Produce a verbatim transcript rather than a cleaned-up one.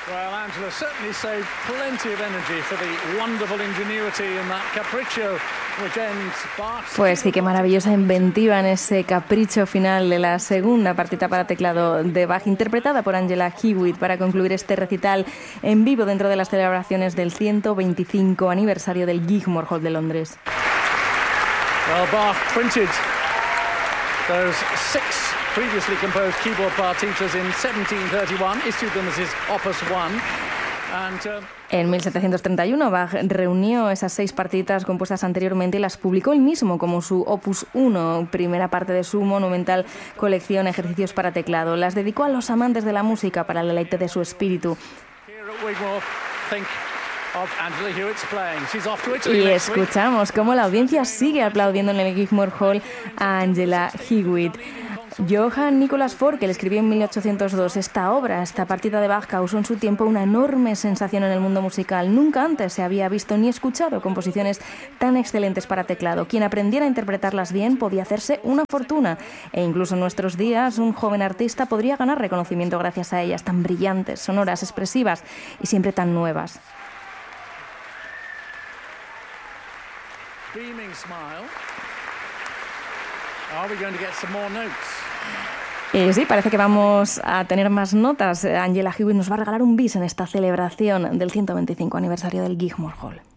Well, Angela certainly saved plenty of energy for the wonderful ingenuity in that capriccio, which ends Bach's... Pues sí, qué maravillosa inventiva en ese capricho final de la segunda partita para teclado de Bach, interpretada por Angela Hewitt, para concluir este recital en vivo dentro de las celebraciones del ciento veinticinco aniversario del Wigmore Hall de Londres. Well, Bach printed those six previously composed keyboard partitas in seventeen thirty-one, issued them as his Opus One. And, uh... En mil setecientos treinta y uno, Bach reunió esas seis partitas compuestas anteriormente y las publicó él mismo como su Opus uno, primera parte de su monumental colección Ejercicios para teclado. Las dedicó a los amantes de la música para el deleite de su espíritu. Y escuchamos cómo la audiencia sigue aplaudiendo en el Wigmore Hall a Angela Hewitt. Johann Nicholas Forkel escribió en mil ochocientos dos esta obra. Esta partida de Bach causó en su tiempo una enorme sensación en el mundo musical. Nunca antes se había visto ni escuchado composiciones tan excelentes para teclado. Quien aprendiera a interpretarlas bien podía hacerse una fortuna. E incluso en nuestros días un joven artista podría ganar reconocimiento gracias a ellas, tan brillantes, sonoras, expresivas y siempre tan nuevas. Beaming smile. Are we going to get some more notes? Eh, sí, parece que vamos a tener más notas. Angela Hewitt nos va a regalar un bis en esta celebración del ciento veinticinco aniversario del Wigmore Hall.